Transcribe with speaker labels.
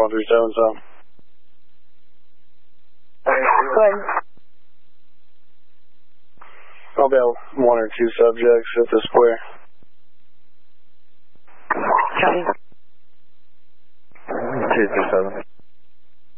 Speaker 1: 1377.
Speaker 2: Go ahead.
Speaker 1: Probably have 1 or 2 subjects at the square.
Speaker 2: Copy.
Speaker 1: 237.